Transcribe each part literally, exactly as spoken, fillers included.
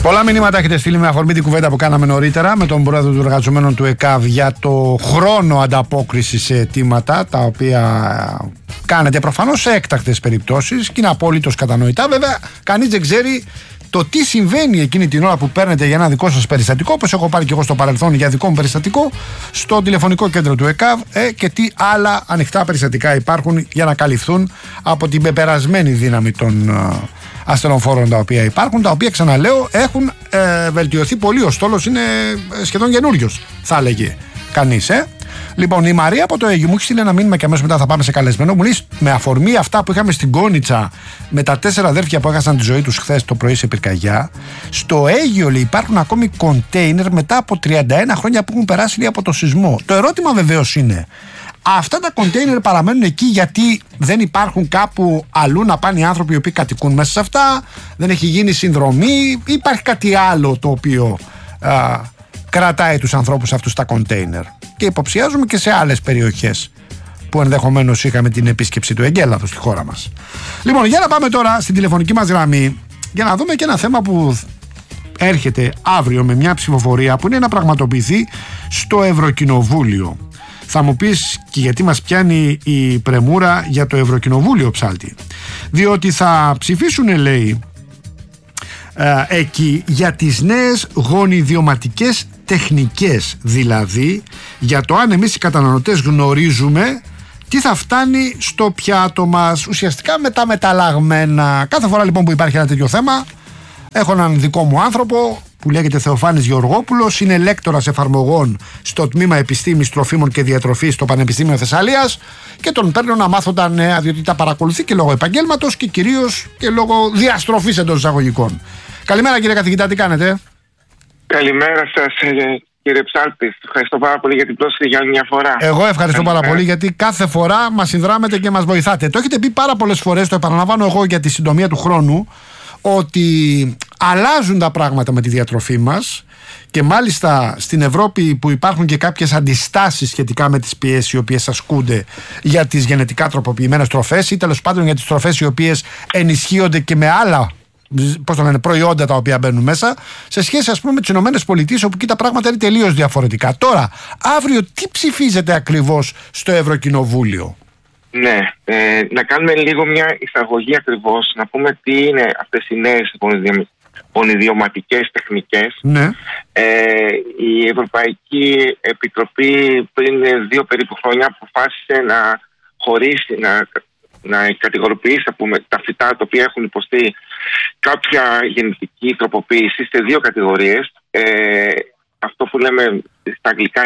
Πολλά μηνύματα έχετε στείλει με αφορμή την κουβέντα που κάναμε νωρίτερα με τον πρόεδρο των εργαζομένων του ΕΚΑΒ για το χρόνο ανταπόκριση σε αιτήματα τα οποία κάνετε προφανώς σε έκτακτες περιπτώσεις και είναι απόλυτος κατανοητά. Βέβαια, κανείς δεν ξέρει το τι συμβαίνει εκείνη την ώρα που παίρνετε για ένα δικό σας περιστατικό, όπως έχω πάρει και εγώ στο παρελθόν για δικό μου περιστατικό, στο τηλεφωνικό κέντρο του ΕΚΑΒ ε, και τι άλλα ανοιχτά περιστατικά υπάρχουν για να καλυφθούν από την πεπερασμένη δύναμη των ε, ασθενοφόρων τα οποία υπάρχουν, τα οποία ξαναλέω έχουν ε, βελτιωθεί πολύ. Ο στόλος είναι σχεδόν καινούριος, θα έλεγε κανείς. Ε. Λοιπόν, η Μαρία από το Αίγυο μου έχει στείλει ένα μήνυμα και αμέσως μετά θα πάμε σε καλεσμένο. Μου λέει με αφορμή αυτά που είχαμε στην Κόνιτσα με τα τέσσερα αδέρφια που έχασαν τη ζωή τους χθες το πρωί σε πυρκαγιά. Στο Αίγυο λέει, υπάρχουν ακόμη κοντέινερ μετά από τριάντα ένα χρόνια που έχουν περάσει λέει, από το σεισμό. Το ερώτημα βεβαίως είναι, αυτά τα κοντέινερ παραμένουν εκεί γιατί δεν υπάρχουν κάπου αλλού να πάνε οι άνθρωποι οι οποίοι κατοικούν μέσα σε αυτά, δεν έχει γίνει συνδρομή, ή υπάρχει κάτι άλλο το οποίο α, κρατάει τους ανθρώπους αυτούς τα κοντέινερ? Και υποψιάζουμε και σε άλλες περιοχές που ενδεχομένως είχαμε την επίσκεψη του εγκέλαδου στη χώρα μας. Λοιπόν, για να πάμε τώρα στην τηλεφωνική μας γραμμή για να δούμε και ένα θέμα που έρχεται αύριο με μια ψηφοφορία που είναι να πραγματοποιηθεί στο Ευρωκοινοβούλιο. Θα μου πεις και γιατί μας πιάνει η πρεμούρα για το Ευρωκοινοβούλιο, Ψάλτη? Διότι θα ψηφίσουν, λέει, ε, εκεί για τις νέες γονιδιωματικές τεχνικές, δηλαδή για το αν εμείς οι καταναλωτές γνωρίζουμε τι θα φτάνει στο πιάτο μας, ουσιαστικά με τα μεταλλαγμένα. Κάθε φορά λοιπόν που υπάρχει ένα τέτοιο θέμα, έχω έναν δικό μου άνθρωπο που λέγεται Θεοφάνης Γεωργόπουλος, είναι λέκτορας εφαρμογών στο τμήμα Επιστήμης Τροφίμων και Διατροφής στο Πανεπιστήμιο Θεσσαλίας και τον παίρνω να μάθω τα νέα, διότι τα παρακολουθεί και λόγω επαγγέλματος και κυρίως και λόγω διαστροφής εντός εισαγωγικών. Καλημέρα κύριε καθηγητά, τι κάνετε? Καλημέρα σας κύριε Ψάλτη. Ευχαριστώ πάρα πολύ για την πρόσκληση για άλλη μια φορά. Εγώ ευχαριστώ πάρα πολύ γιατί κάθε φορά μας συνδράμετε και μας βοηθάτε. Το έχετε πει πάρα πολλές φορές, το επαναλαμβάνω εγώ για τη συντομία του χρόνου, ότι αλλάζουν τα πράγματα με τη διατροφή μας και μάλιστα στην Ευρώπη που υπάρχουν και κάποιες αντιστάσεις σχετικά με τις πιέσεις οι οποίες ασκούνται για τις γενετικά τροποποιημένες τροφές ή τέλος πάντων για τις τροφές οι οποίες ενισχύονται και με άλλα, πώς το λένε, προϊόντα τα οποία μπαίνουν μέσα, σε σχέση ας πούμε με τις Ηνωμένες Πολιτείες όπου εκεί τα πράγματα είναι τελείως διαφορετικά. Τώρα, αύριο τι ψηφίζετε ακριβώς στο Ευρωκοινοβούλιο? Ναι, ε, να κάνουμε λίγο μια εισαγωγή ακριβώς, να πούμε τι είναι αυτές οι νέες γονιδιωματικές τεχνικές. Ναι. Ε, η Ευρωπαϊκή Επιτροπή πριν δύο περίπου χρόνια αποφάσισε να χωρίσει, να, να κατηγοροποιήσει θα πούμε, τα φυτά τα οποία έχουν υποστεί κάποια γενετική τροποποίηση σε δύο κατηγορίες. Ε, αυτό που λέμε στα αγγλικά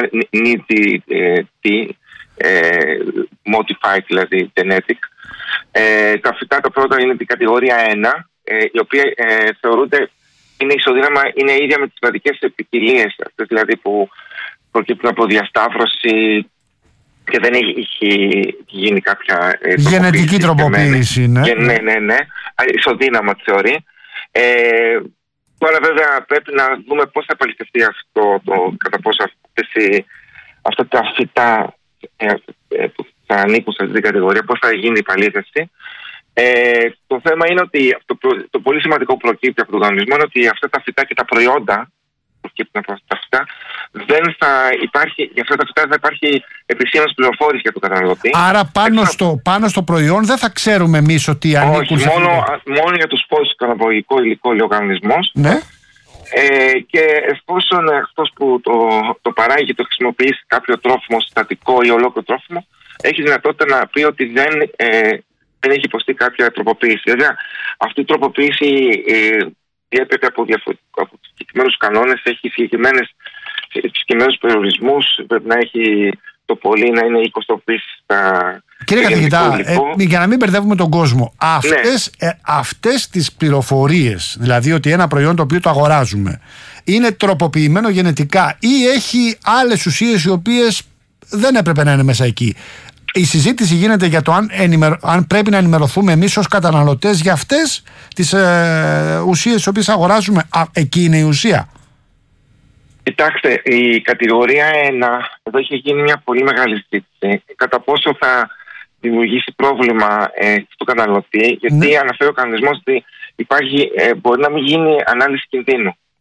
νι-τι, Ε, modified, δηλαδή genetic. Ε, τα φυτά τα πρώτα είναι την κατηγορία ένα, ε, η οποία ε, θεωρούνται είναι ισοδύναμα, είναι ίδια με τις σημαντικές ποικιλίες, αυτές δηλαδή που προκύπτουν από διασταύρωση και δεν έχει, έχει γίνει κάποια ε, γενετική τροποποίηση. Ναι, ναι, ναι, ναι. Ισοδύναμα τη θεωρεί. Ε, τώρα βέβαια πρέπει να δούμε πώς θα επαληθευτεί αυτό, το, κατά πόσο αυτές οι, αυτά τα φυτά που θα ανήκουν σε αυτή την κατηγορία, πώς θα γίνει η παλήθευση. Ε, το θέμα είναι ότι το, το πολύ σημαντικό που προκύπτει από τον κανονισμό είναι ότι αυτά τα φυτά και τα προϊόντα που προκύπτουν από αυτά τα φυτά δεν θα υπάρχει, για αυτά τα φυτά δεν θα υπάρχει επισήμως πληροφόρηση για τον καταναλωτή. Άρα πάνω, Εξα... στο, πάνω στο προϊόν δεν θα ξέρουμε εμείς ότι ανήκουν. Όχι, μόνο, μόνο για τους πόσους καναπογικό υλικό λέει ο κανονισμός. Ναι. Ε, και εφόσον αυτός που το, το παράγει το χρησιμοποιήσει κάποιο τρόφιμο συστατικό ή ολόκληρο τρόφιμο, έχει δυνατότητα να πει ότι δεν, ε, δεν έχει υποστεί κάποια τροποποίηση. Βέβαια, αυτή η τροποποίηση ε, διέπεται από, από συγκεκριμένους κανόνες, έχει συγκεκριμένους περιορισμούς, πρέπει να έχει το πολύ να είναι είκοσι τροποποίησεις στα. Κύριε καθηγητά, ε, για να μην μπερδεύουμε τον κόσμο, αυτές, ναι. ε, αυτές τις πληροφορίες, δηλαδή ότι ένα προϊόν το οποίο το αγοράζουμε είναι τροποποιημένο γενετικά ή έχει άλλες ουσίες οι οποίες δεν έπρεπε να είναι μέσα εκεί, η συζήτηση γίνεται για το αν, ενημερω... αν πρέπει να ενημερωθούμε εμείς ως καταναλωτές για αυτές τις ε, ουσίες τις οποίες αγοράζουμε. Α, εκεί είναι η ουσία. Κοιτάξτε, η κατηγορία ένα, εδώ έχει γίνει μια πολύ μεγάλη συζήτηση. Κατά πόσο θα δημιουργήσει πρόβλημα ε, στον καταναλωτή, γιατί ναι. αναφέρει ο κανονισμός ότι υπάρχει, ε, μπορεί να μην γίνει ανάλυση κινδύνου.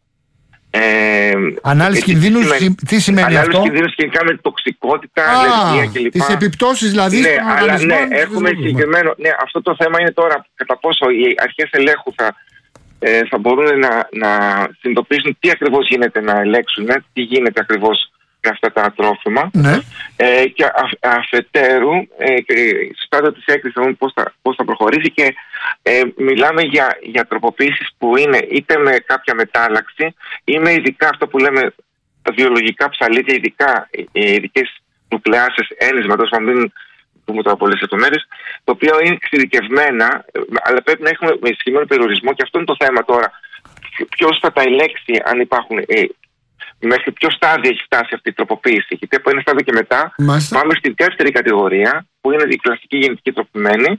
Ε, ανάλυση ε, κινδύνου, τι σημαίνει, τι σημαίνει ανάλυση αυτό? Ανάλυση κινδύνου σχετικά με τοξικότητα, αλλεργία κλπ. Τις επιπτώσεις δηλαδή ναι, στον αλλά, οργανισμό. Ναι, έχουμε συγκεκριμένο. Ναι, αυτό το θέμα είναι τώρα κατά πόσο οι αρχές ελέγχου θα, ε, θα μπορούν να, να συνειδητοποιήσουν τι ακριβώς γίνεται να ελέγξουν, τι γίνεται ακριβώς με αυτά τα τρόφιμα. Ναι. Ε, και α, αφετέρου, ε, στο στάδιο της έκθεσης θα δούμε πώς θα, πώς θα προχωρήσει και ε, μιλάμε για, για τροποποίησεις που είναι είτε με κάποια μετάλλαξη ή με ειδικά αυτό που λέμε τα βιολογικά ψαλίδια, ειδικά ειδικές νουκλεάσες ένισμα, τόσο να μην πούμε τώρα πολλές λεπτομέρειες, το οποίο είναι εξειδικευμένα, αλλά πρέπει να έχουμε με ισχυμένο περιορισμό και αυτό είναι το θέμα τώρα. Ποιος θα τα ελέγξει, αν υπάρχουν. Ε, Μέχρι ποιο στάδιο έχει φτάσει αυτή η τροποποίηση. Γιατί από ένα στάδιο και μετά Μάλιστα. πάμε στη δεύτερη κατηγορία, που είναι η κλασική γενετική τροποποιημένη.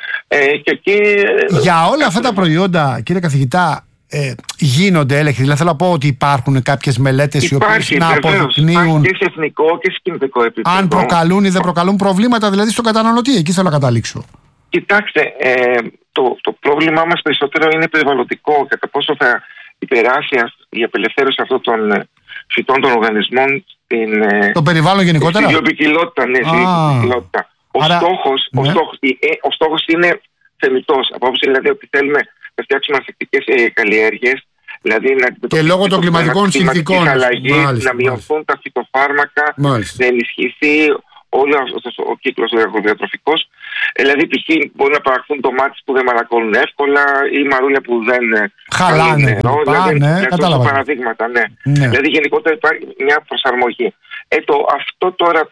Ε, και εκεί, για όλα αυτά τα προϊόντα, κύριε καθηγητά, ε, γίνονται έλεγχοι? Δηλαδή, θέλω να πω ότι υπάρχουν κάποιες μελέτες οι οποίες να αποδεικνύουν. Και σε εθνικό και σε κοινωνικό επίπεδο. Αν προκαλούν ή δεν προκαλούν προβλήματα, δηλαδή στον καταναλωτή. Εκεί θέλω να καταλήξω. Κοιτάξτε, ε, το, το πρόβλημά μας περισσότερο είναι περιβαλλοντικό. Κατά πόσο θα υπεράσει η απελευθέρωση αυτών των φυτών των οργανισμών στην. Το περιβάλλον γενικότερα. Στη βιοποικιλότητα, ναι, στη βιοποικιλότητα. Ο, Άρα, στόχος, ναι. ο, στόχος, ο στόχος είναι θεμιτός. Απόψε δηλαδή ότι θέλουμε να φτιάξουμε ανθεκτικές ε, καλλιέργειες. Δηλαδή να και λόγω των κλιματικών συνθήκων. Να μειωθούν τα φυτοφάρμακα, μάλιστα. να ενισχυθεί όλο ο κύκλος ο αγροδιατροφικός. Δηλαδή, π.χ. μπορεί να παραχθούν ντομάτες που δεν μαλακώνουν εύκολα ή μαρούλια που δεν χαλάνε νερό. Δηλαδή, ναι, κατάλαβα. Παραδείγματα, ναι. ναι. Δηλαδή, γενικότερα υπάρχει μια προσαρμογή. Ε, το, αυτό τώρα,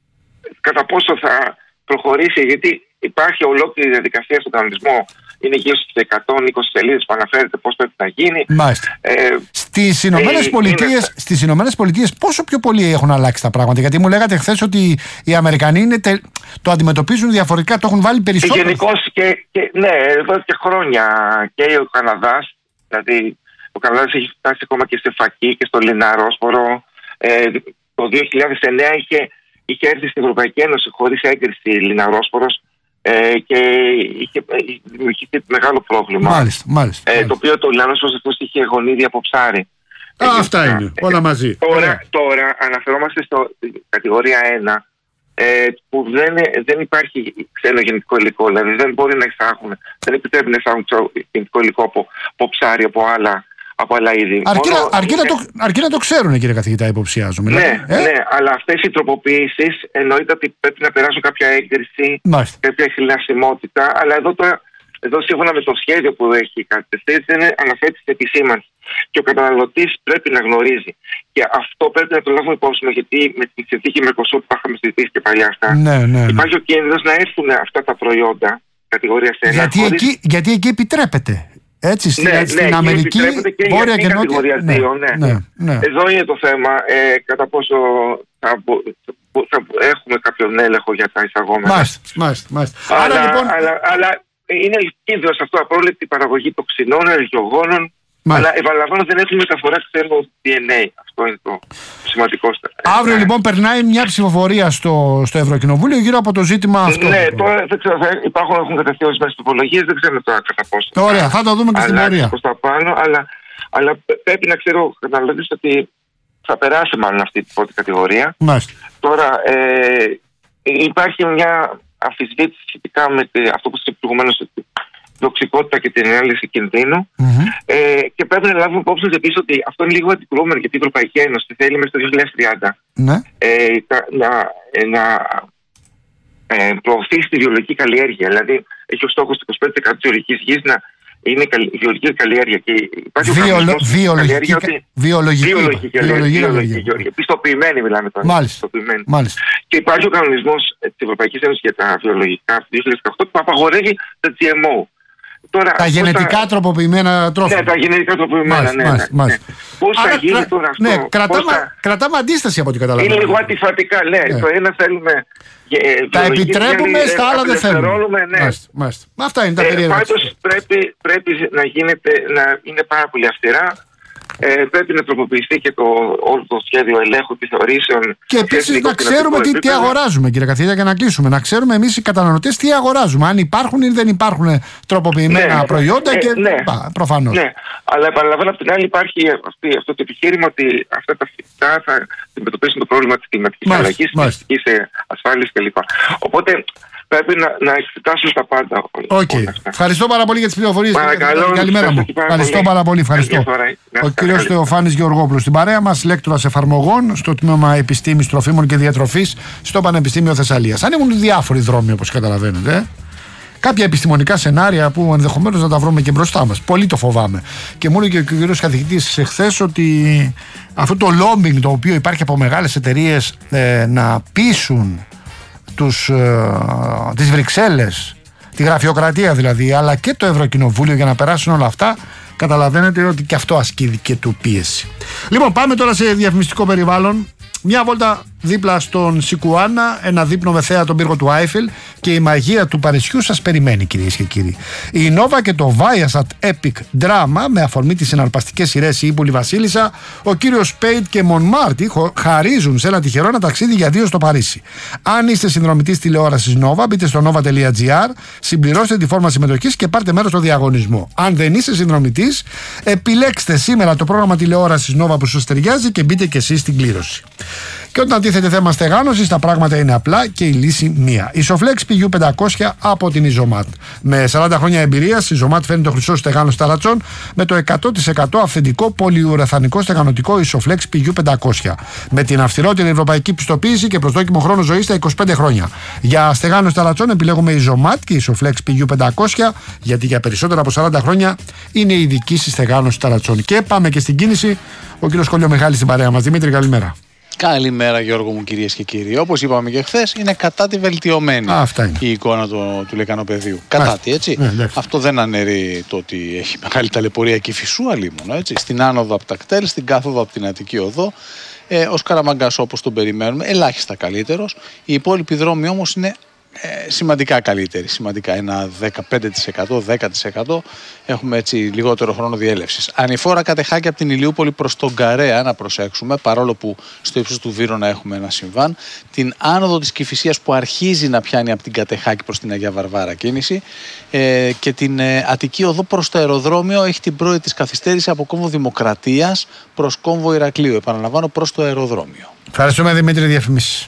κατά πόσο θα προχωρήσει, γιατί υπάρχει ολόκληρη διαδικασία στον κανονισμό. Είναι γύρω στις εκατόν είκοσι σελίδες που αναφέρεται πώς πρέπει να γίνει. Μάλιστα. Ε, στις Ηνωμένες ε, Πολιτείες, είναι... στις Ηνωμένες Πολιτείες πόσο πιο πολύ έχουν αλλάξει τα πράγματα? Γιατί μου λέγατε χθες ότι οι Αμερικανοί είναι τε... το αντιμετωπίζουν διαφορετικά, το έχουν βάλει περισσότερο. Γενικώς και, και, ναι, εδώ και χρόνια και ο Καναδάς, δηλαδή ο Καναδάς έχει φτάσει ακόμα και σε φακή και στο λιναρόσπορο. Ε, το δύο χιλιάδες εννέα είχε, είχε έρθει στην Ευρωπαϊκή Ένωση χωρίς έγκριση λιναρόσπορος. Ε, και είχε δημιουργηθεί μεγάλο πρόβλημα. Μάλιστα, μάλιστα, ε, μάλιστα. Το οποίο το λιανόσπορος αυτός είχε γονίδια από ψάρι. Α, ε, αυτά ε, είναι, ε, όλα μαζί. Τώρα, τώρα αναφερόμαστε στην κατηγορία ένα, ε, που δεν, δεν υπάρχει ξένο γενετικό υλικό. Δηλαδή δεν μπορεί να εισάγουν, δεν επιτρέπει να εισάγουν γενετικό υλικό από, από ψάρι, από άλλα, από άλλα είδη. Αρκεί, Μόνο, να, αρκεί, είναι... να το, αρκεί να το ξέρουν, κύριε καθηγητά, υποψιάζομαι. Ναι, ε? ναι, αλλά αυτές οι τροποποιήσεις εννοείται ότι πρέπει να περάσουν κάποια έγκριση, Μάλιστα. κάποια εχηλασιμότητα. Αλλά εδώ, τώρα, εδώ σύμφωνα με το σχέδιο που έχει κατευθύνει, αναφέρει στην επισήμανση. Και ο καταναλωτής πρέπει να γνωρίζει. Και αυτό πρέπει να το λάβουμε υπόψη μας, γιατί με τη συνθήκη Μερκοσούρ που είχαμε συζητήσει και παλιά αυτά, ναι, ναι, ναι. υπάρχει ο κίνδυνος να έρθουν αυτά τα προϊόντα κατηγορίας ένα. Γιατί, χωρίς... εκεί, γιατί εκεί επιτρέπεται. Έτσι, στην, ναι, στην ναι, Αμερική, και Βόρεια και Νότια. Ναι, ναι, ναι. Ναι. Εδώ είναι το θέμα, ε, κατά πόσο θα, θα έχουμε κάποιον έλεγχο για τα εισαγόμενα. Μάλιστα, μάλιστα, μάλιστα. Αλλά, Άρα, λοιπόν... αλλά, αλλά είναι κίνδυνος αυτό, απρόληπτη παραγωγή τοξινών, ενεργειογόνων. Αλλά επαναλαμβάνω, δεν έχουμε μεταφορά ξένου ντι εν έι. Αυτό είναι το σημαντικό. Αύριο λοιπόν περνάει μια ψηφοφορία στο, στο Ευρωκοινοβούλιο γύρω από το ζήτημα αυτό. Ναι, τώρα δεν ξέρω, υπάρχουν, έχουν κατευθεί ορισμένες τροπολογίες, δεν ξέρω τώρα κατά πόσο. Ωραία, θα το δούμε και στην πορεία. Προς τα πάνω, αλλά, αλλά πρέπει να ξέρω ο καταναλωτής ότι θα περάσει μάλλον αυτή την πρώτη κατηγορία. Μάλιστα. Τώρα ε, υπάρχει μια αμφισβήτηση σχετικά με αυτό που είπε προηγουμένως, τοξικότητα και την ανάλυση κινδύνου. Mm-hmm. Ε, και πρέπει να λάβουμε υπόψη επίσης ότι αυτό είναι λίγο αντικρουόμενο, γιατί η Ευρωπαϊκή Ένωση θέλει μέχρι το δύο χιλιάδες τριάντα mm-hmm. ε, να, να ε, προωθήσει τη βιολογική καλλιέργεια. Δηλαδή, έχει ο στόχος του είκοσι πέντε τοις εκατό της βιολογικής γης να είναι η βιολογική καλλιέργεια. Και υπάρχει Βιολο, ο βιολογική, ότι, βιολογική, βιολογική καλλιέργεια. Βιολογική, πιστοποιημένη μιλάμε τώρα. Μάλιστα. Μάλιστα. Και υπάρχει ο κανονισμός της Ευρωπαϊκής Ένωσης για τα βιολογικά του δύο χιλιάδες δεκαοκτώ που απαγορεύει τα τζι εμ ο. Τώρα, τα γενετικά θα... τροποποιημένα τρόφιμα. Ναι, τα γενετικά τροποποιημένα. Μάλιστα, ναι, μάλιστα, ναι, μάλιστα. ναι. Πώς θα γίνει κρα... τώρα αυτό. Ναι, κρατάμε, θα... κρατάμε αντίσταση από ό,τι καταλαβαίνω. Είναι λίγο αντιφατικά, ναι. ναι. Το ένα θέλουμε. Τα επιτρέπουμε, στα άλλα δεν θέλουμε. Ναι. Μάλιστα, μάλιστα. Αυτά είναι τα ε, περίεργα. Πάντως πρέπει, πρέπει να, γίνεται, να είναι πάρα πολύ αυστηρά. Ε, πρέπει να τροποποιηθεί και το, όλο το σχέδιο ελέγχου και θεωρήσεων. Και επίσης να ξέρουμε τι, τι αγοράζουμε, κύριε καθηγητά, για να κλείσουμε. Να ξέρουμε εμείς οι καταναλωτές τι αγοράζουμε. Αν υπάρχουν ή δεν υπάρχουν τροποποιημένα ναι, προϊόντα. Ε, και ναι, προφανώς. Ναι, αλλά επαναλαμβάνω, απ' την άλλη υπάρχει αυτή, αυτό το επιχείρημα ότι αυτά τα φυτά θα αντιμετωπίσουν το πρόβλημα της κλιματικής αλλαγής, της κλιματικής ασφάλειας κλπ. Οπότε πρέπει να, να εξετάσουμε τα πάντα. Okay. Ευχαριστώ πάρα πολύ για τις πληροφορίες. Καλημέρα μου. Ευχαριστώ πολύ. πάρα πολύ. Ευχαριστώ. Ο κύριος Θεοφάνης Γεωργόπουλος στην παρέα μας, λέκτορας εφαρμογών στο τμήμα Επιστήμης Τροφίμων και Διατροφής στο Πανεπιστήμιο Θεσσαλίας. Ανοίγουν διάφοροι δρόμοι, όπως καταλαβαίνετε. Ε? Κάποια επιστημονικά σενάρια που ενδεχομένως να τα βρούμε και μπροστά μας. Πολύ το φοβάμαι. Και μου έλεγε και ο κύριος καθηγητής εχθές ότι αυτό το lobbying το οποίο υπάρχει από μεγάλες εταιρείες ε, να πείσουν τους, ε, τις Βρυξέλλες, τη γραφειοκρατία δηλαδή, αλλά και το Ευρωκοινοβούλιο για να περάσουν όλα αυτά, καταλαβαίνετε ότι και αυτό ασκεί και του πίεση. Λοιπόν, πάμε τώρα σε διαφημιστικό περιβάλλον. Μια βόλτα δίπλα στον Σικουάνα, ένα δείπνο με θέα τον πύργο του Άιφελ και η μαγεία του Παρισιού σας περιμένει, κυρίες και κύριοι. Η Νόβα και το Viasat Epic Drama, με αφορμή τις συναρπαστικές σειρές Η Ύπουλη Βασίλισσα, ο κύριος Πέιτ και Μονμάρτι χαρίζουν σε ένα τυχερό ένα ταξίδι για δύο στο Παρίσι. Αν είστε συνδρομητής τηλεόρασης Νόβα, μπείτε στο nova τελεία gr, συμπληρώστε τη φόρμα συμμετοχής και πάρτε μέρος στο διαγωνισμό. Αν δεν είστε συνδρομητής, επιλέξτε σήμερα το πρόγραμμα τηλεόρασης Νόβα που σας ταιριάζει και μπείτε και εσείς στην κλήρωση. Και όταν τίθεται θέμα στεγάνωσης, τα πράγματα είναι απλά και η λύση μία. Isoflex πι γιου πεντακόσια από την Isomat. Με σαράντα χρόνια εμπειρίας, η Isomat φέρνει το χρυσό στεγάνος ταρατσών με το εκατό τοις εκατό αυθεντικό πολυουραθανικό στεγανοτικό Isoflex πι γιου πεντακόσια. Με την αυστηρότερη ευρωπαϊκή πιστοποίηση και προσδόκιμο χρόνο ζωής στα είκοσι πέντε χρόνια. Για στεγάνος ταρατσών επιλέγουμε Isomat και Isoflex πι γιου πεντακόσια, γιατί για περισσότερα από σαράντα χρόνια είναι η δική σας στεγάνωση ταρατσών. Και πάμε και στην κίνηση. Ο κύριος Κόλλιο Μιχάλης στην παρέα μας. Δημήτρη, καλημέρα. Καλημέρα, Γιώργο μου, κυρίες και κύριοι. Όπως είπαμε και χθες, είναι κατά τη βελτιωμένη Α, η εικόνα του, του λεκανοπεδίου. Κατά τη, έτσι. Ναι, αυτό δεν αναιρεί το ότι έχει μεγάλη ταλαιπωρία και Φυσού αλίμονο, έτσι. Στην άνοδο από τα κτέλ, στην κάθοδο από την Αττική Οδό. Ε, ο Σκαραμαγκάς, όπως τον περιμένουμε, ελάχιστα καλύτερος. Οι υπόλοιποι δρόμοι όμως είναι Ε, σημαντικά καλύτερη, σημαντικά ένα δεκαπέντε τοις εκατό, δέκα τοις εκατό έχουμε έτσι λιγότερο χρόνο διέλευσης. Ανηφόρα κατεχάκια από την Ηλιούπολη προς τον Καρέα να προσέξουμε, παρόλο που στο ύψος του Βύρωνα έχουμε ένα συμβάν. Την άνοδο της Κηφισίας που αρχίζει να πιάνει από την Κατεχάκη προς την Αγία Βαρβάρα κίνηση ε, και την ε, Αττική Οδό προς το αεροδρόμιο έχει την πρώτη της καθυστέρηση από κόμβο Δημοκρατίας προς κόμβο Ηρακλείου, επαναλαμβάνω, προς το αεροδρόμιο. Ευχαριστούμε, Δημήτρη. Διαφημίσεις.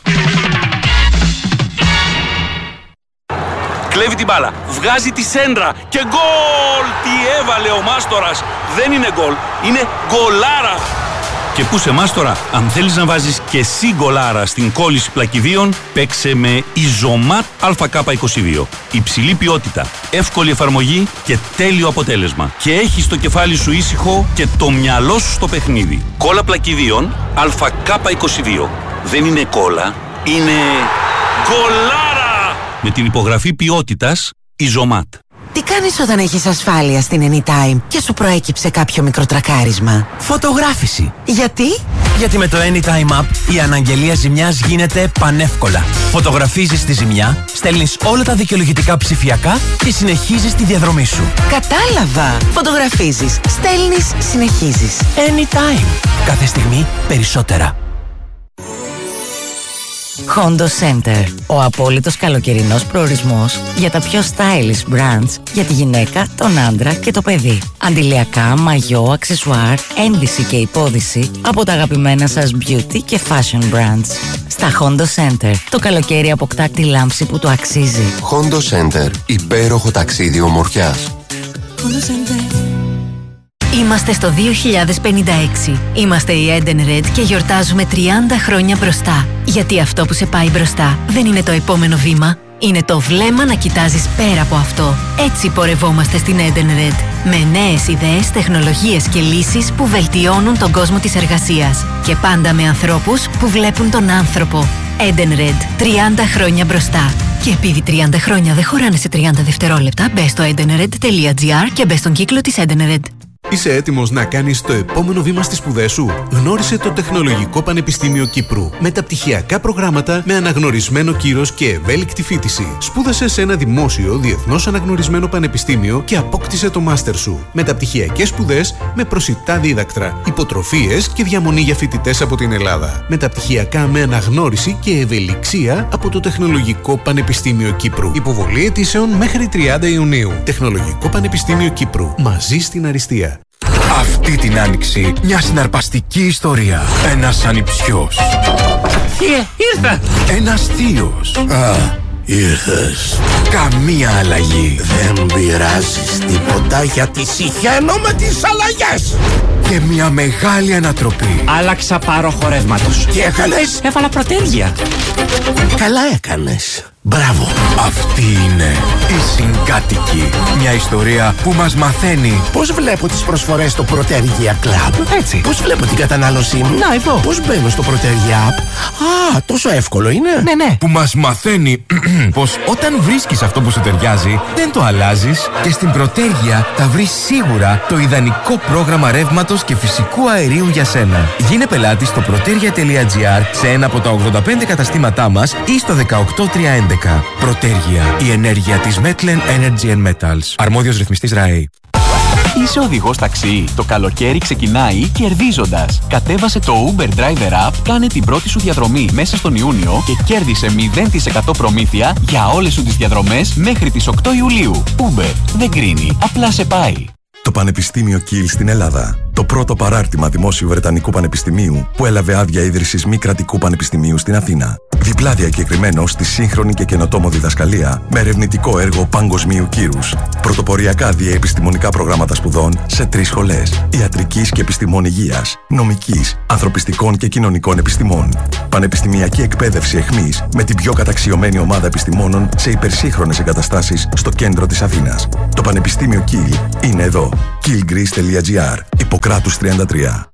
Κλέβει την μπάλα, βγάζει τη σέντρα και γκολ! Τι έβαλε ο Μάστορας! Δεν είναι γκολ, είναι γκολάρα! Και πού σε Μάστορα, αν θέλεις να βάζεις και εσύ γκολάρα στην κόλληση πλακιδίων, παίξε με Isomat Α Κ είκοσι δύο. Υψηλή ποιότητα, εύκολη εφαρμογή και τέλειο αποτέλεσμα. Και έχεις το κεφάλι σου ήσυχο και το μυαλό σου στο παιχνίδι. Κόλλα πλακιδίων Α Κ είκοσι δύο. Δεν είναι κόλλα, είναι γκολάρα! Με την υπογραφή ποιότητας Isomat. Τι κάνεις όταν έχεις ασφάλεια στην Anytime και σου προέκυψε κάποιο μικροτρακάρισμα? Φωτογράφηση. Γιατί? Γιατί με το Anytime App η αναγγελία ζημιάς γίνεται πανεύκολα. Φωτογραφίζεις τη ζημιά, στέλνεις όλα τα δικαιολογητικά ψηφιακά και συνεχίζεις τη διαδρομή σου. Κατάλαβα. Φωτογραφίζεις, στέλνεις, συνεχίζεις. Anytime. Κάθε στιγμή περισσότερα. Hondo Center. Ο απόλυτος καλοκαιρινός προορισμός για τα πιο stylish brands για τη γυναίκα, τον άντρα και το παιδί. Αντιλιακά, μαγιό, αξεσουάρ, ένδυση και υπόδυση από τα αγαπημένα σας beauty και fashion brands. Στα Hondo Center το καλοκαίρι αποκτά τη λάμψη που το αξίζει. Hondo Center. Υπέροχο ταξίδι ομορφιάς. Hondo Center. Είμαστε στο δύο χιλιάδες πενήντα έξι. Είμαστε η Edenred και γιορτάζουμε τριάντα χρόνια μπροστά. Γιατί αυτό που σε πάει μπροστά δεν είναι το επόμενο βήμα. Είναι το βλέμμα να κοιτάζεις πέρα από αυτό. Έτσι πορευόμαστε στην Edenred. Με νέες ιδέες, τεχνολογίες και λύσεις που βελτιώνουν τον κόσμο της εργασίας. Και πάντα με ανθρώπους που βλέπουν τον άνθρωπο. Edenred. τριάντα χρόνια μπροστά. Και επειδή τριάντα χρόνια δεν χωράνε σε τριάντα δευτερόλεπτα, μπες στο edenred τελεία gr και μπες στον κύκλο της Edenred. Είσαι έτοιμος να κάνεις το επόμενο βήμα στις σπουδές σου? Γνώρισε το Τεχνολογικό Πανεπιστήμιο Κύπρου. Μεταπτυχιακά προγράμματα με αναγνωρισμένο κύρος και ευέλικτη φοιτηση. Σπούδασε σε ένα δημόσιο, διεθνώς αναγνωρισμένο πανεπιστήμιο και απόκτησε το μάστερ σου. Μεταπτυχιακές σπουδές με προσιτά δίδακτρα, υποτροφίες και διαμονή για φοιτητές από την Ελλάδα. Μεταπτυχιακά με αναγνώριση και ευελιξία από το Τεχνολογικό Πανεπιστήμιο Κύπρου. Υποβολή αιτήσεων μέχρι τριάντα Ιουνίου. Τεχνολογικό Πανεπιστήμιο Κύπρου. Μαζί στην αριστεία. Αυτή την άνοιξη μια συναρπαστική ιστορία. Ένας ανιψιός. Θείε, ήρθα! Ένας θείος. Α, ήρθες. Καμία αλλαγή. Δεν πειράζεις τίποτα γιατί συχαίνω με τις αλλαγές. Και μια μεγάλη ανατροπή. Άλλαξα πάροχο ρεύματος. Τι έκανες? Έβαλα προτέργεια. Καλά έκανες. Μπράβο. Αυτή είναι η Συγκάτοικοι. Μια ιστορία που μας μαθαίνει πώς βλέπω τις προσφορές στο Protergia Club. Έτσι. Πώς βλέπω την κατανάλωσή μου. Να, εδώ. Πώς μπαίνω στο Protergia App. Α, τόσο εύκολο είναι. Ναι, ναι. Που μας μαθαίνει πως όταν βρίσκεις αυτό που σου ταιριάζει, δεν το αλλάζεις και στην Protergia θα βρεις σίγουρα το ιδανικό πρόγραμμα ρεύματος και φυσικού αερίου για σένα. Γίνε πελάτης στο protergia.gr σε ένα από τα ογδόντα πέντε καταστήματά μας ή στο δεκαοκτώ τριακόσια έντεκα. Protergia, η ενέργεια της Metlen Energy and Metals. Αρμόδιος ρυθμιστής ΡΑΕ. Είσαι οδηγός ταξί. Το καλοκαίρι ξεκινάει κερδίζοντας. Κατέβασε το Uber Driver App, κάνε την πρώτη σου διαδρομή μέσα στον Ιούνιο και κέρδισε μηδέν τοις εκατό προμήθεια για όλες σου τις διαδρομές μέχρι τις οκτώ Ιουλίου. Uber δεν κρίνει, απλά σε πάει. Το Πανεπιστήμιο Κιλ στην Ελλάδα. Το πρώτο παράρτημα δημόσιου Βρετανικού Πανεπιστημίου που έλαβε άδεια ίδρυσης μη κρατικού πανεπιστημίου στην Αθήνα. Διπλά διακεκριμένο στη σύγχρονη και καινοτόμο διδασκαλία με ερευνητικό έργο παγκοσμίου κύρους. Πρωτοποριακά διαεπιστημονικά προγράμματα σπουδών σε τρεις σχολές: ιατρικής και επιστημών υγείας, νομικής, ανθρωπιστικών και κοινωνικών επιστημών. Πανεπιστημιακή εκπαίδευση εχμής με την πιο καταξιωμένη ομάδα επιστημόνων σε υπερσύγχρονες εγκαταστάσεις στο κέντρο της Αθήνας. Το Πανεπιστήμιο Κιλ είναι εδώ. κιλ γκρις τελεία τζι άρ. Ιπποκράτους τριάντα τρία.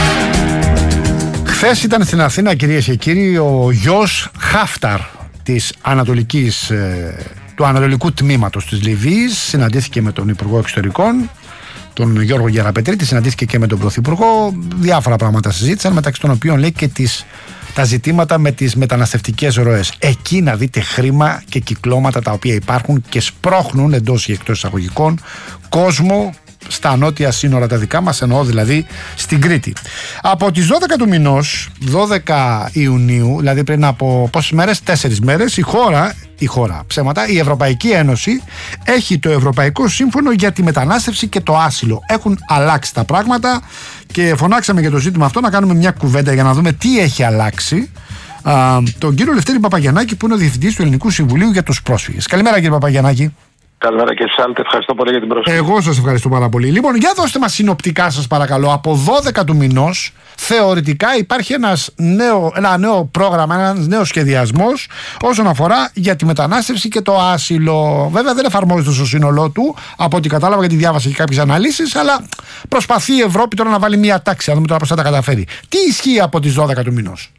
Χθες ήταν στην Αθήνα, κυρίες και κύριοι, ο γιος Χάφταρ της Ανατολικής, του Ανατολικού Τμήματος της Λιβύης. Συναντήθηκε με τον Υπουργό Εξωτερικών, τον Γιώργο Γεραπετρίτη, συναντήθηκε και με τον Πρωθυπουργό. Διάφορα πράγματα συζήτησαν, μεταξύ των οποίων λέει και τις, τα ζητήματα με τις μεταναστευτικές ροές. Εκεί να δείτε χρήμα και κυκλώματα τα οποία υπάρχουν και σπρώχνουν εντός ή εκτός εισαγωγικών κόσμο στα νότια σύνορα τα δικά μας, εννοώ δηλαδή στην Κρήτη. Από τις δώδεκα του μηνός, δώδεκα Ιουνίου, δηλαδή πριν από πόσες μέρες, τέσσερις μέρες, η χώρα, η χώρα, ψέματα, η Ευρωπαϊκή Ένωση έχει το Ευρωπαϊκό Σύμφωνο για τη Μετανάστευση και το Άσυλο. Έχουν αλλάξει τα πράγματα και φωνάξαμε για το ζήτημα αυτό να κάνουμε μια κουβέντα για να δούμε τι έχει αλλάξει. Α, τον κύριο Λευτέρη Παπαγιαννάκη, που είναι ο Διευθυντής του Ελληνικού Συμβουλίου για τους Πρόσφυγες. Καλημέρα, κύριε Παπαγιαννάκη. Καλημέρα και εσάς, ευχαριστώ πολύ για την πρόσκληση. Εγώ σας ευχαριστώ πάρα πολύ. Λοιπόν, για δώστε μας συνοπτικά, σας παρακαλώ. Από δώδεκα του μηνός, θεωρητικά υπάρχει ένας νέο, ένα νέο πρόγραμμα, ένας νέος σχεδιασμός όσον αφορά για τη μετανάστευση και το άσυλο. Βέβαια δεν εφαρμόζεται στο σύνολό του, από ό,τι κατάλαβα, γιατί διάβασα και κάποιες αναλύσεις, αλλά προσπαθεί η Ευρώπη τώρα να βάλει μια τάξη, να δούμε τώρα πώς θα τα καταφέρει. Τι ισχύει από τις δώδεκα του μηνός?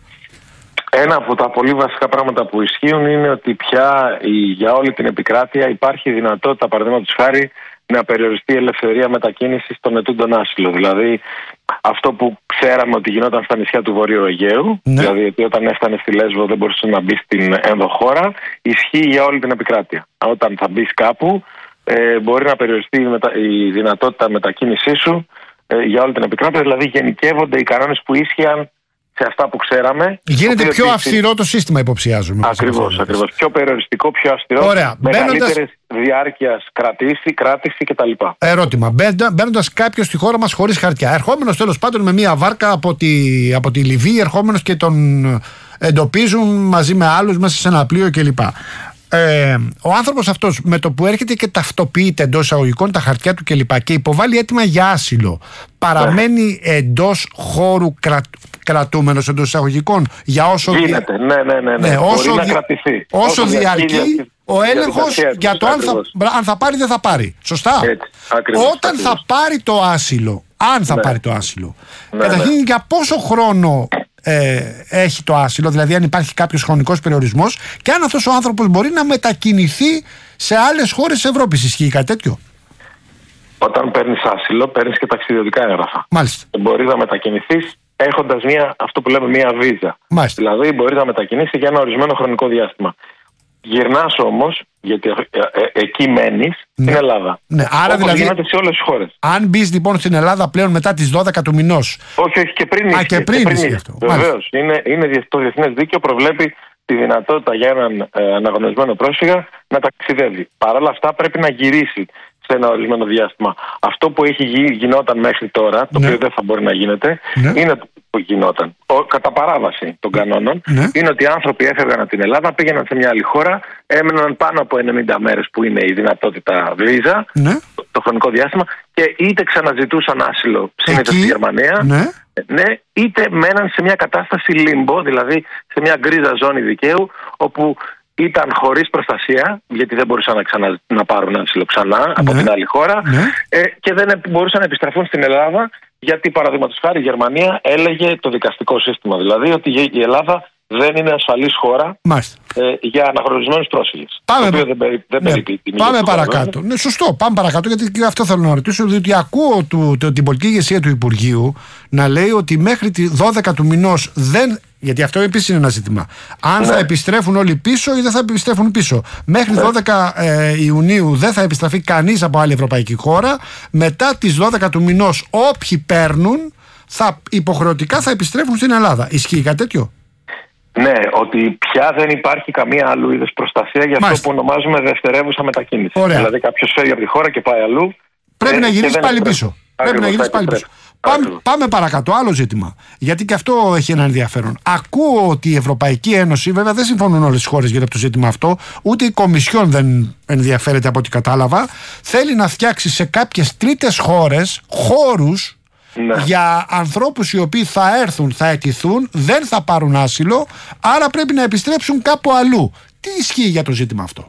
Ένα από τα πολύ βασικά πράγματα που ισχύουν είναι ότι πια για όλη την επικράτεια υπάρχει δυνατότητα, παραδείγματος χάρη, να περιοριστεί η ελευθερία μετακίνησης των ετούντων άσυλο. Δηλαδή, αυτό που ξέραμε ότι γινόταν στα νησιά του Βορείου Αιγαίου, ναι. δηλαδή ότι όταν έφτανε στη Λέσβο δεν μπορούσε να μπει στην ενδοχώρα, ισχύει για όλη την επικράτεια. Όταν θα μπει κάπου, ε, μπορεί να περιοριστεί η, μετα... η δυνατότητα μετακίνησή σου ε, για όλη την επικράτεια. Δηλαδή, γενικεύονται οι κανόνες που ίσχυαν σε αυτά που ξέραμε. Γίνεται πιο αυστηρό το σύστημα, υποψιάζουμε. Ακριβώς, ακριβώς. Πιο περιοριστικό, πιο αυστηρό. Ωραία. Μεγαλύτερες διάρκειας κρατήσει, κράτηση κτλ. Ερώτημα. Μπαίνοντας κάποιος στη χώρα μας χωρίς χαρτιά, ερχόμενος τέλος πάντων με μία βάρκα από τη, από τη Λιβύη, ερχόμενος και τον εντοπίζουν μαζί με άλλους μέσα σε ένα πλοίο κλπ. Ε, ο άνθρωπος αυτός με το που έρχεται και ταυτοποιείται εντός εισαγωγικών τα χαρτιά του κλπ. Και υποβάλλει αίτημα για άσυλο, παραμένει yeah. εντός χώρου κρατ, κρατούμενος εντός εισαγωγικών για όσο γίνεται. Δια... Ναι, ναι, ναι, ναι. ναι όσο μπορεί δια... να κρατηθεί. Όσο, όσο διαρκεί, διαρκεί ο έλεγχος για, για το αν θα, αν θα πάρει δεν θα πάρει. Σωστά. Έτσι, ακριβώς, Όταν ακριβώς. θα πάρει το άσυλο, αν θα ναι. πάρει το άσυλο, ναι, καταρχήν ναι. για πόσο χρόνο Ε, έχει το άσυλο, δηλαδή αν υπάρχει κάποιος χρονικός περιορισμός και αν αυτός ο άνθρωπος μπορεί να μετακινηθεί σε άλλες χώρες της Ευρώπης. Ισχύει κάτι τέτοιο? Όταν παίρνεις άσυλο, παίρνεις και ταξιδιωτικά έγγραφα. Μάλιστα. Μπορείς να μετακινηθείς έχοντας μια, αυτό που λέμε μια βίζα. Μάλιστα. Δηλαδή μπορείς να μετακινήσεις για ένα ορισμένο χρονικό διάστημα. Γυρνάς όμως, γιατί ε, ε, ε, εκεί μένεις, ναι. στην Ελλάδα. Ναι, άρα όπως δηλαδή. γίνεται σε όλες τις χώρες. Αν μπεις λοιπόν στην Ελλάδα πλέον μετά τις δώδεκα του μηνός. Όχι, όχι, και πριν. Α, και πριν ισχύει αυτό. Βεβαίως. Είναι, είναι, το διεθνές δίκαιο προβλέπει τη δυνατότητα για έναν ε, αναγνωρισμένο πρόσφυγα να ταξιδεύει. Παρ' όλα αυτά πρέπει να γυρίσει σε ένα ορισμένο διάστημα. Αυτό που έχει γι, γινόταν μέχρι τώρα, το ναι. οποίο δεν θα μπορεί να γίνεται, ναι. είναι που γινόταν. Ο, κατά παράβαση των κανόνων, ναι. είναι ότι οι άνθρωποι έφευγαν από την Ελλάδα, πήγαιναν σε μια άλλη χώρα, έμεναν πάνω από ενενήντα μέρες που είναι η δυνατότητα βίζα, ναι. το, το χρονικό διάστημα, και είτε ξαναζητούσαν άσυλο συνήθως στη Γερμανία, ναι. ναι, είτε μέναν σε μια κατάσταση λίμπο, δηλαδή σε μια γκρίζα ζώνη δικαίου, όπου ήταν χωρίς προστασία, γιατί δεν μπορούσαν να, ξανα, να πάρουν άσυλο ξανά ναι. από την άλλη χώρα, ναι. ε, και δεν μπορούσαν να επιστραφούν στην Ελλάδα, γιατί παραδείγματος χάρη η Γερμανία έλεγε το δικαστικό σύστημα, δηλαδή ότι η Ελλάδα δεν είναι ασφαλής χώρα ε, για αναγνωρισμένους πρόσφυγες. Πάμε, το οποίο δεν, δεν ναι, πάμε παρακάτω. Ναι, σωστό, πάμε παρακάτω, γιατί και αυτό θέλω να ρωτήσω, διότι ακούω του, το, την πολιτική ηγεσία του Υπουργείου να λέει ότι μέχρι τη δώδεκα του μηνός δεν. Γιατί αυτό επίσης είναι ένα ζήτημα. Αν ναι. θα επιστρέφουν όλοι πίσω ή δεν θα επιστρέφουν πίσω. Μέχρι ναι. δώδεκα ε, Ιουνίου δεν θα επιστραφεί κανείς από άλλη ευρωπαϊκή χώρα. Μετά τις δώδεκα του μηνός, όποιοι παίρνουν, θα, υποχρεωτικά θα επιστρέφουν στην Ελλάδα. Ισχύει κάτι τέτοιο? Ναι, ότι πια δεν υπάρχει καμία άλλου είδους προστασία για αυτό που ονομάζουμε δευτερεύουσα μετακίνηση. Ωραία. Δηλαδή κάποιος φεύγει από τη χώρα και πάει αλλού. Πρέπει ε, να γυρίσει πάλι πίσω. Πρέπει να γυρίσει πάλι πίσω. Πάμε, πάμε παρακάτω, άλλο ζήτημα. Γιατί και αυτό έχει ένα ενδιαφέρον. Ακούω ότι η Ευρωπαϊκή Ένωση, βέβαια δεν συμφωνούν όλες οι χώρες γύρω από το ζήτημα αυτό, ούτε η Κομισιόν δεν ενδιαφέρεται από ό,τι κατάλαβα, θέλει να φτιάξει σε κάποιες τρίτες χώρες χώρους ναι. για ανθρώπους οι οποίοι θα έρθουν, θα αιτηθούν, δεν θα πάρουν άσυλο, άρα πρέπει να επιστρέψουν κάπου αλλού. Τι ισχύει για το ζήτημα αυτό?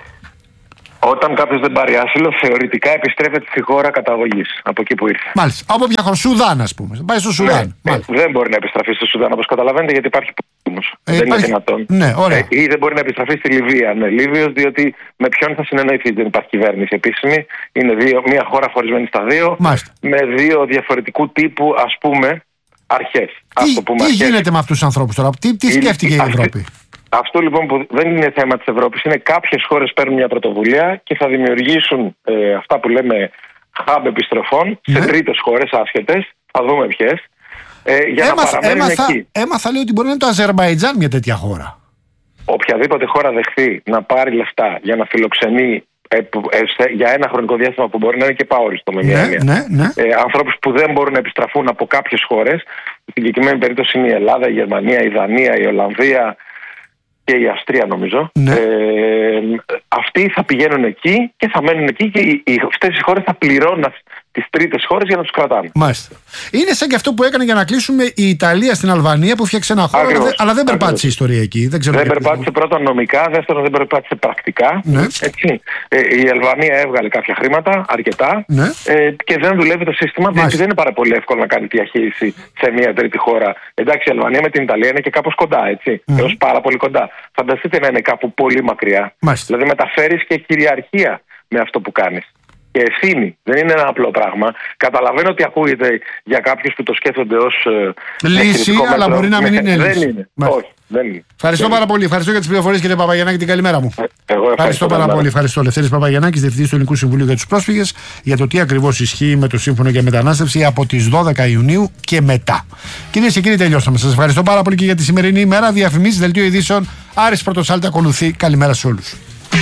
Όταν κάποιος δεν πάρει άσυλο, θεωρητικά επιστρέφεται στη χώρα καταγωγής, από εκεί που ήρθε. Μάλιστα. Από ποια χώρα? Σουδάν, ας πούμε. Πάει στο Σουδάν. Ναι, δεν μπορεί να επιστραφεί στο Σουδάν, όπως καταλαβαίνετε, γιατί υπάρχει πόλεμος. Ε, δεν υπάρχει... είναι δυνατόν. Ναι, ωραία. Ε, ή δεν μπορεί να επιστραφεί στη Λιβύα. Ναι, Λίβιος, διότι με ποιον θα συνεννοηθεί? Δεν υπάρχει κυβέρνηση επίσημη. Είναι δύο, μια χώρα χωρισμένη στα δύο, Μάλιστα. με δύο διαφορετικού τύπου, ας πούμε, αρχές. Τι, τι αρχές. γίνεται με αυτούς τους ανθρώπους τώρα? Τι, τι σκέφτηκε η, η Ευρώπη? Αυτό λοιπόν που δεν είναι θέμα της Ευρώπης είναι κάποιες χώρες παίρνουν μια πρωτοβουλία και θα δημιουργήσουν ε, αυτά που λέμε hub επιστροφών ναι. σε τρίτες χώρες άσχετες, θα δούμε ποιες, ε, για έμαθα, να παραμένουν έμαθα, εκεί. Έμαθα λέει ότι μπορεί να είναι το Αζερμπαϊτζάν μια τέτοια χώρα. Οποιαδήποτε χώρα δεχθεί να πάρει λεφτά για να φιλοξενεί ε, ε, για ένα χρονικό διάστημα που μπορεί να είναι και παόριστο με μια ναι, έννοια. Ναι, ναι. Ε, ανθρώπους που δεν μπορούν να επιστραφούν από κάποιες χώρες, στην συγκεκριμένη περίπτωση είναι η Ελλάδα, η Γερμανία, η Δανία, η Ολλανδία και η Αυστρία νομίζω. Ναι. Ε, αυτοί θα πηγαίνουν εκεί και θα μένουν εκεί και οι, οι, αυτές οι χώρες θα πληρώνουν τις τρίτες χώρες για να τους κρατάνε. Μάλιστα. Είναι σαν και αυτό που έκανε για να κλείσουμε η Ιταλία στην Αλβανία που φτιάξε ένα χώρο, αλλά, αλλά δεν περπάτησε η ιστορία εκεί. Δεν, ξέρω δεν περπάτησε πρώτον νομικά, δεύτερον δεν περπάτησε πρακτικά. Ναι. Έτσι. Ε, η Αλβανία έβγαλε κάποια χρήματα, αρκετά, ναι. ε, και δεν δουλεύει το σύστημα, διότι δεν είναι πάρα πολύ εύκολο να κάνει διαχείριση σε μια τρίτη χώρα. Εντάξει, η Αλβανία με την Ιταλία είναι και κάπως κοντά, έτσι. Mm. Έως πάρα πολύ κοντά. Φανταστείτε να είναι κάπου πολύ μακριά. Μάλιστα. Δηλαδή μεταφέρεις και κυριαρχία με αυτό που κάνεις. Και ευθύνη. Δεν είναι ένα απλό πράγμα. Καταλαβαίνω ότι ακούγεται για κάποιους που το σκέφτονται ως λύση, αλλά μπορεί να μην είναι δεν λύση. Είναι. Όχι, δεν είναι. Ευχαριστώ δεν πάρα πολύ. Ευχαριστώ για τις πληροφορίες, κύριε Παπαγιαννάκη. Την καλημέρα μου. Εγώ ευχαριστώ, ευχαριστώ πάρα πολύ. Ευχαριστώ. Λευτέρης Παπαγιαννάκης, Διευθυντής του Ελληνικού Συμβουλίου για τους Πρόσφυγες, για το τι ακριβώς ισχύει με το Σύμφωνο για Μετανάστευση από τις δώδεκα Ιουνίου και μετά. Κυρίες και κύριοι, τελειώσαμε. Σας ευχαριστώ πάρα πολύ και για τη σημερινή ημέρα. Διαφημίσεις, δελτίο ειδήσεων. Άρης Πρωτοσάλτη ακολουθεί. Καλημέρα σε όλους.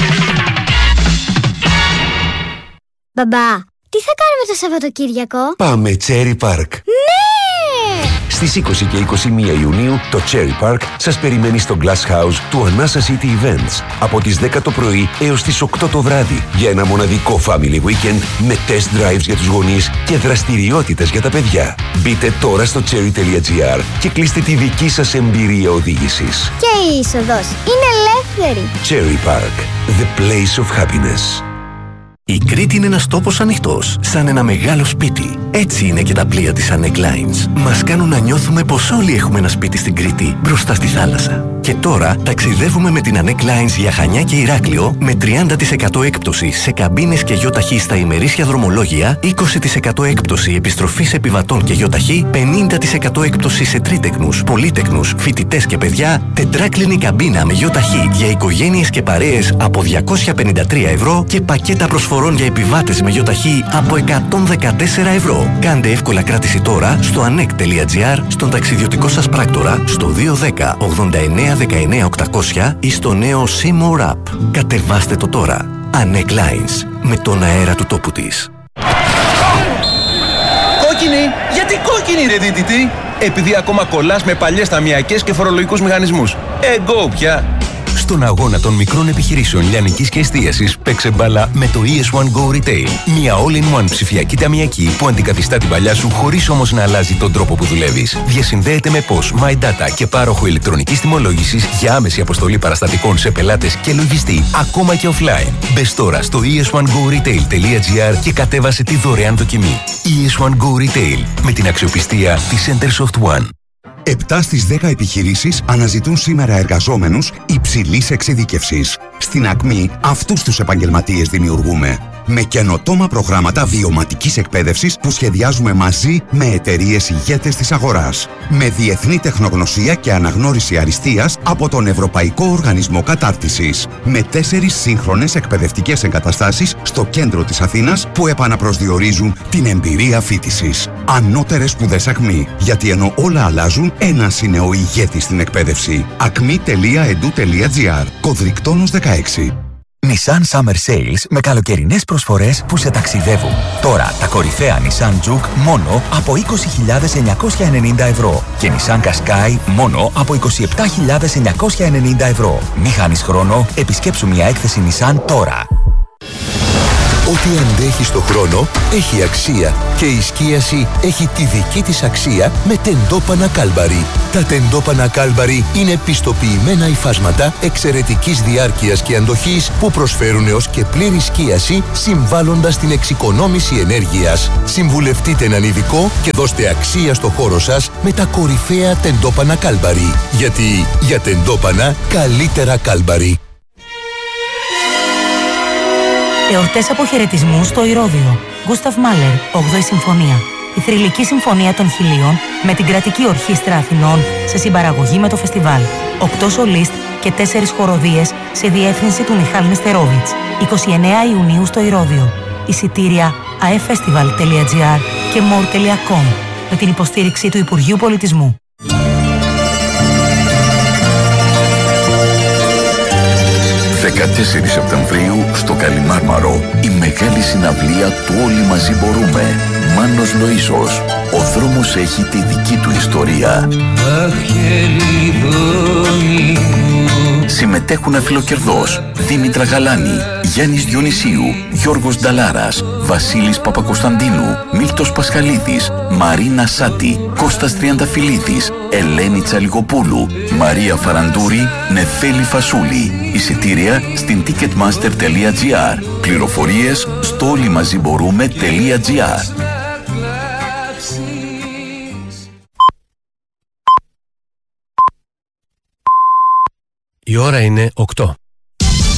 Μπαμπά, τι θα κάνουμε το Σαββατοκύριακο? Πάμε Cherry Park. Ναι! Στις είκοσι και είκοσι μία Ιουνίου το Cherry Park σας περιμένει στο Glass House του Anasa City Events από τις δέκα το πρωί έως τις οκτώ το βράδυ για ένα μοναδικό family weekend με test drives για τους γονείς και δραστηριότητες για τα παιδιά. Μπείτε τώρα στο cherry τελεία gr και κλείστε τη δική σας εμπειρία οδήγησης. Και η είσοδος είναι ελεύθερη. Cherry Park, the place of happiness. Η Κρήτη είναι ένας τόπος ανοιχτός, σαν ένα μεγάλο σπίτι. Έτσι είναι και τα πλοία της Anec Lines. Μας κάνουν να νιώθουμε πως όλοι έχουμε ένα σπίτι στην Κρήτη, μπροστά στη θάλασσα. Και Και τώρα ταξιδεύουμε με την Anek Lines για Χανιά και Ηράκλειο με τριάντα τοις εκατό έκπτωση σε καμπίνες και γιοταχή στα ημερήσια δρομολόγια, είκοσι τοις εκατό έκπτωση επιστροφής επιβατών και γιοταχή, πενήντα τοις εκατό έκπτωση σε τρίτεκνους, πολύτεκνους, φοιτητές και παιδιά, τετράκλινη καμπίνα με γιοταχή για οικογένειες και παρέες από διακόσια πενήντα τρία ευρώ και πακέτα προσφορών για επιβάτες με γιοταχή από εκατόν δεκατέσσερα ευρώ. Κάντε εύκολα κράτηση τώρα στο anek τελεία gr, στον ταξιδιωτικό σας πράκτορα, στο δύο ένα μηδέν ογδόντα εννέα δεκαεννέα οκτακόσια ή στο νέο Seymour App. Κατεβάστε το τώρα. Anek Lines, με τον αέρα του τόπου της. Κόκκινη! Γιατί κόκκινη ρε δίτητη? Επειδή ακόμα κολλάς με παλιές ταμιακές και φορολογικούς μηχανισμούς. Εγκό πια! Στον αγώνα των μικρών επιχειρήσεων λιανικής και εστίασης παίξε μπάλα με το ι ες one Go Retail. Μια all-in-one ψηφιακή ταμιακή που αντικαθιστά την παλιά σου χωρίς όμως να αλλάζει τον τρόπο που δουλεύεις. Διασυνδέεται με P O S, MyData και πάροχο ηλεκτρονικής τιμολόγησης για άμεση αποστολή παραστατικών σε πελάτες και λογιστή, ακόμα και offline. Μπες τώρα στο ι ες one go retail τελεία gr και κατέβασε τη δωρεάν δοκιμή. ι ες one Go Retail, με την αξιοπιστία της Centersoft One. επτά στις δέκα επιχειρήσεις αναζητούν σήμερα εργαζόμενους υψηλής εξειδίκευσης. Στην Ακμή αυτούς τους επαγγελματίες δημιουργούμε. Με καινοτόμα προγράμματα βιωματικής εκπαίδευσης που σχεδιάζουμε μαζί με εταιρείες ηγέτες της αγοράς. Με διεθνή τεχνογνωσία και αναγνώριση αριστείας από τον Ευρωπαϊκό Οργανισμό Κατάρτισης. Με τέσσερις σύγχρονες εκπαιδευτικές εγκαταστάσεις στο κέντρο της Αθήνας που επαναπροσδιορίζουν την εμπειρία φοιτησης. Ανώτερες σπουδές Ακμή. Γιατί ενώ όλα αλλάζουν, ένας είναι ο ηγέτης στην εκπαίδευση. ακμή τελεία e d u τελεία gr. Κωδρικτόνος δεκαέξι. Nissan Summer Sales με καλοκαιρινές προσφορές που σε ταξιδεύουν. Τώρα τα κορυφαία Nissan Juke μόνο από είκοσι χιλιάδες εννιακόσια ενενήντα ευρώ και Nissan Qashqai μόνο από είκοσι επτά χιλιάδες εννιακόσια ενενήντα ευρώ. Μη χάνεις χρόνο, επισκέψου μια έκθεση Nissan τώρα. Ό,τι αντέχει στο χρόνο έχει αξία και η σκίαση έχει τη δική της αξία με τεντόπανα Κάλμπαρι. Τα τεντόπανα Κάλμπαρι είναι πιστοποιημένα υφάσματα εξαιρετικής διάρκειας και αντοχής που προσφέρουν έως και πλήρη σκίαση συμβάλλοντας στην εξοικονόμηση ενέργειας. Συμβουλευτείτε έναν ειδικό και δώστε αξία στο χώρο σας με τα κορυφαία τεντόπανα Κάλμπαρι. Γιατί για τεντόπανα καλύτερα Κάλμπαρι. Εορτές αποχαιρετισμού στο Ηρώδειο. Γκούσταβ Μάλερ, όγδοη Συμφωνία. Η θρυλική συμφωνία των χιλίων με την Κρατική Ορχήστρα Αθηνών σε συμπαραγωγή με το φεστιβάλ. Οκτώ σολίστ και τέσσερις χοροδίες σε διεύθυνση του Μιχάλ Νεστερόβιτς. εικοστή ενάτη Ιουνίου στο Ηρώδειο. Εισιτήρια a e festival τελεία gr και more τελεία com με την υποστήριξη του Υπουργείου Πολιτισμού. δεκατέσσερις Σεπτεμβρίου στο Καλιμάρμαρο η μεγάλη συναυλία του Όλοι Μαζί Μπορούμε. Μάνος Λοΐζος. Ο δρόμος έχει τη δική του ιστορία. Συμμετέχουν αφιλοκερδός Δήμητρα Γαλάνη, Γιάννης Διονυσίου, Γιώργος Νταλάρας, Βασίλης Παπακοσταντίνου, Μίλτος Πασχαλίδης, Μαρίνα Σάτη, Κώστας Τριανταφυλλίδης, Ελένη Τσαλιγοπούλου, Μαρία Φαραντούρη, Νεφέλη Φασούλη. Εισιτήρια στην ticketmaster τελεία gr. Πληροφορίες στο όλοιμαζιμπορούμε τελεία gr. Η ώρα είναι οκτώ.